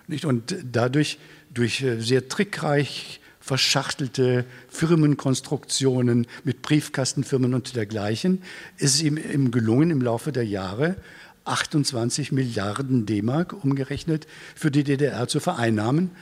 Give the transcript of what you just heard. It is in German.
Nicht? Und dadurch, durch sehr trickreich verschachtelte Firmenkonstruktionen mit Briefkastenfirmen und dergleichen, ist es ihm gelungen, im Laufe der Jahre 28 Milliarden D-Mark umgerechnet für die DDR zu vereinnahmen.